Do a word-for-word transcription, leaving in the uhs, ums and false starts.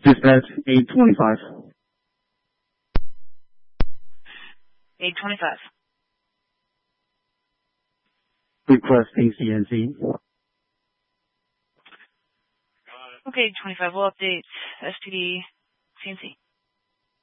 Dispatch eight twenty-five. eight twenty-five. Request A C N C. Okay, twenty-five. We'll update S P D C N C.